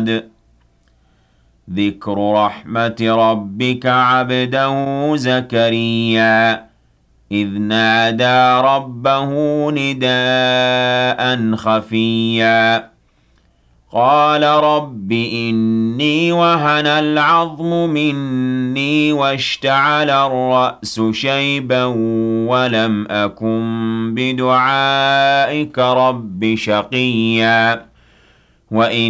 صَدٌّ ذِكْرُ رَحْمَتِ رَبِّكَ عَبْدَهُ زَكَرِيَّا إِذْ نَادَىٰ رَبَّهُ نِدَاءً خَفِيًّا قَالَ رَبِّ إِنِّي وَهَنَ الْعَظْمُ مِنِّي وَاشْتَعَلَ الرَّأْسُ شَيْبًا وَلَمْ أَكُن بِدُعَائِكَ رَبِّ شَقِيًّا